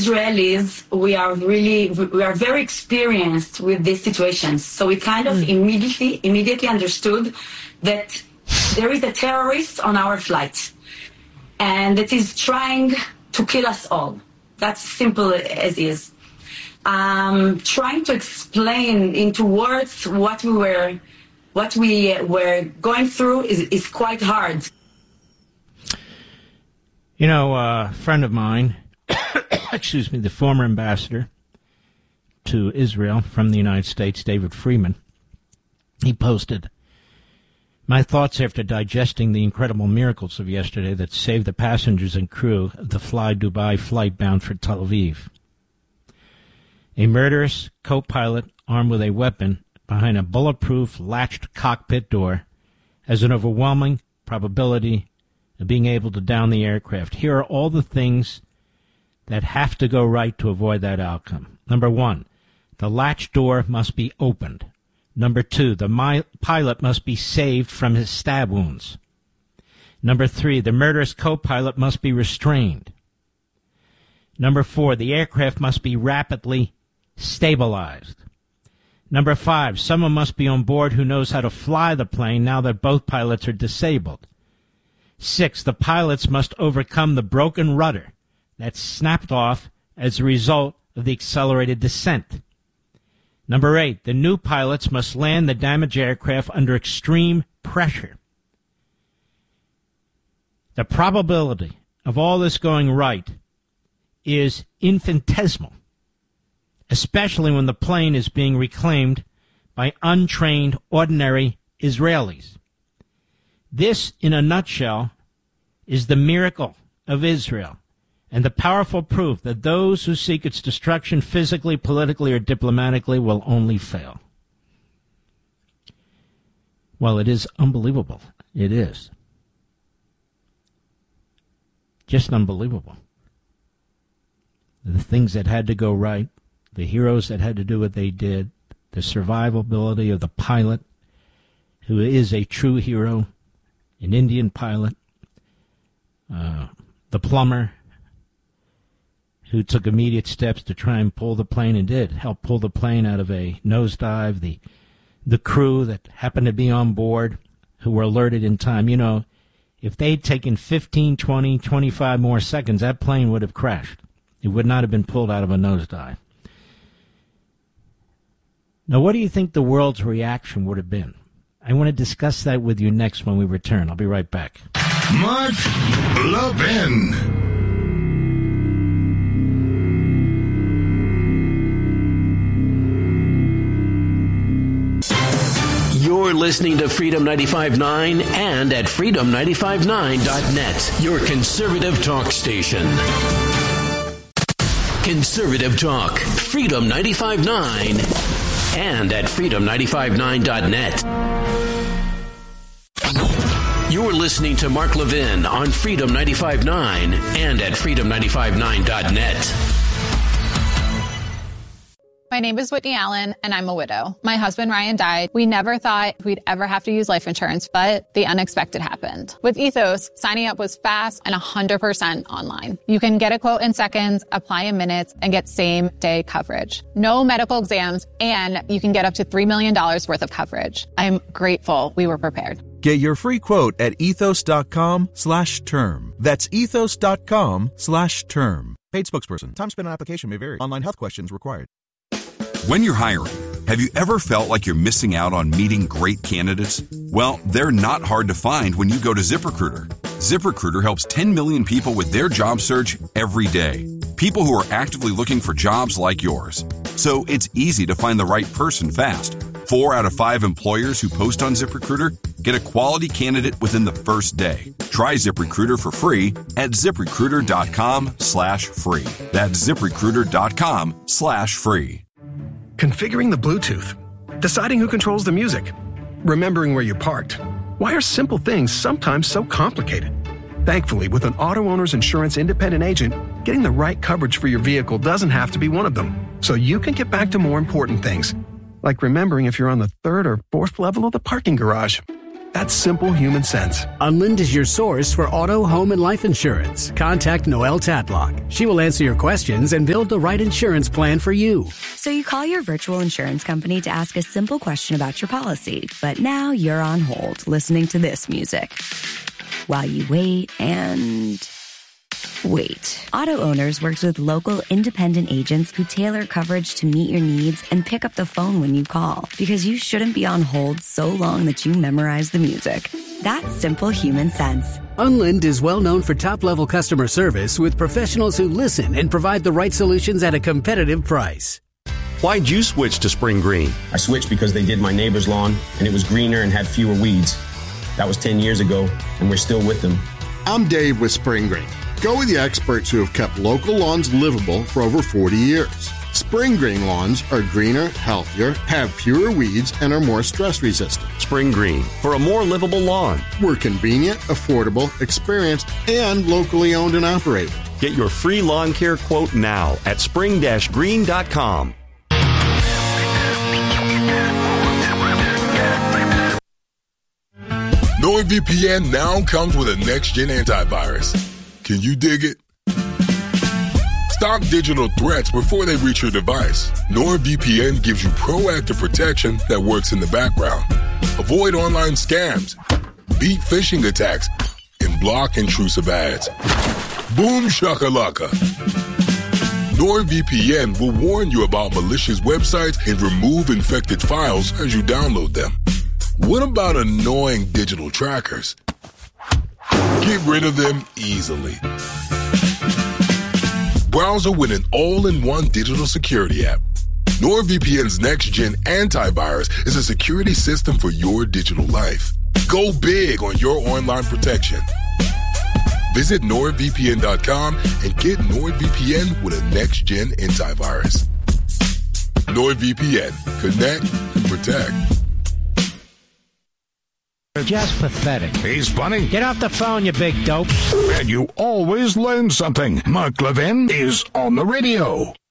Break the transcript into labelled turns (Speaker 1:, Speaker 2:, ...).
Speaker 1: Israelis, we are very experienced with these situations. So we kind of immediately understood that there is a terrorist on our flight and that is trying to kill us all. That's simple as is. Trying to explain into words what we were going through is quite hard.
Speaker 2: You know, a friend of mine, excuse me, the former ambassador to Israel from the United States, David Freeman, he posted, "My thoughts after digesting the incredible miracles of yesterday that saved the passengers and crew of the Fly Dubai flight bound for Tel Aviv. A murderous co-pilot armed with a weapon behind a bulletproof latched cockpit door has an overwhelming probability of being able to down the aircraft. Here are all the things that have to go right to avoid that outcome. Number one, the latch door must be opened. Number two, the pilot must be saved from his stab wounds. Number three, the murderous co-pilot must be restrained. Number four, the aircraft must be rapidly stabilized. Number five, someone must be on board who knows how to fly the plane now that both pilots are disabled. 6, the pilots must overcome the broken rudder that snapped off as a result of the accelerated descent. Number 8, the new pilots must land the damaged aircraft under extreme pressure. The probability of all this going right is infinitesimal, especially when the plane is being reclaimed by untrained, ordinary Israelis. This, in a nutshell, is the miracle of Israel and the powerful proof that those who seek its destruction physically, politically, or diplomatically will only fail." Well, it is unbelievable. It is. Just unbelievable. The things that had to go right, the heroes that had to do what they did, the survivability of the pilot, who is a true hero, an Indian pilot, the plumber, who took immediate steps to try and pull the plane and did help pull the plane out of a nosedive, the crew that happened to be on board who were alerted in time. You know, if they'd taken 15, 20, 25 more seconds, that plane would have crashed. It would not have been pulled out of a nosedive. Now, what do you think the world's reaction would have been? I want to discuss that with you next when we return. I'll be right back.
Speaker 3: Mark Levin.
Speaker 4: You're listening to Freedom 95.9 and at freedom959.net, your conservative talk station. Conservative talk, Freedom 95.9 and at freedom959.net. You're listening to Mark Levin on Freedom 95.9 and at freedom959.net.
Speaker 5: My name is Whitney Allen, and I'm a widow. My husband, Ryan, died. We never thought we'd ever have to use life insurance, but the unexpected happened. With Ethos, signing up was fast and 100% online. You can get a quote in seconds, apply in minutes, and get same-day coverage. No medical exams, and you can get up to $3 million worth of coverage. I'm grateful we were prepared.
Speaker 6: Get your free quote at ethos.com/term. That's ethos.com/term. Paid spokesperson. Time spent on application may vary. Online health questions required.
Speaker 7: When you're hiring, have you ever felt like you're missing out on meeting great candidates? Well, they're not hard to find when you go to ZipRecruiter. ZipRecruiter helps 10 million people with their job search every day. People who are actively looking for jobs like yours. So it's easy to find the right person fast. 4 out of 5 employers who post on ZipRecruiter get a quality candidate within the first day. Try ZipRecruiter for free at ZipRecruiter.com/free. That's ZipRecruiter.com/free.
Speaker 8: Configuring the Bluetooth, deciding who controls the music, remembering where you parked. Why are simple things sometimes so complicated? Thankfully, with an auto owner's insurance independent agent, getting the right coverage for your vehicle doesn't have to be one of them. So you can get back to more important things, like remembering if you're on the 3rd or 4th level of the parking garage. That's simple human sense.
Speaker 9: Unlind is your source for auto, home, and life insurance. Contact Noelle Tadlock. She will answer your questions and build the right insurance plan for you.
Speaker 10: So you call your virtual insurance company to ask a simple question about your policy, but now you're on hold listening to this music while you wait and... wait. Auto Owners works with local independent agents who tailor coverage to meet your needs and pick up the phone when you call, because you shouldn't be on hold so long that you memorize the music. That's simple human sense.
Speaker 9: Unlind is well known for top-level customer service with professionals who listen and provide the right solutions at a competitive price.
Speaker 11: Why'd you switch to Spring Green?
Speaker 12: I switched because they did my neighbor's lawn, and it was greener and had fewer weeds. That was 10 years ago, and we're still with them.
Speaker 3: I'm Dave with Spring Green. Go with the experts who have kept local lawns livable for over 40 years. Spring Green lawns are greener, healthier, have fewer weeds, and are more stress resistant.
Speaker 11: Spring Green, for a more livable lawn.
Speaker 3: We're convenient, affordable, experienced, and locally owned and operated.
Speaker 11: Get your free lawn care quote now at spring-green.com.
Speaker 13: NordVPN now comes with a next-gen antivirus. Can you dig it? Stop digital threats before they reach your device. NordVPN gives you proactive protection that works in the background. Avoid online scams, beat phishing attacks, and block intrusive ads. Boom shakalaka. NordVPN will warn you about malicious websites and remove infected files as you download them. What about annoying digital trackers? Get rid of them easily. Browser with an all-in-one digital security app. NordVPN's next-gen antivirus is a security system for your digital life. Go big on your online protection. Visit NordVPN.com and get NordVPN with a next-gen antivirus. NordVPN. Connect and protect.
Speaker 2: Just pathetic.
Speaker 14: He's funny.
Speaker 2: Get off the phone, you big dope.
Speaker 14: And you always learn something. Mark Levin is on the radio.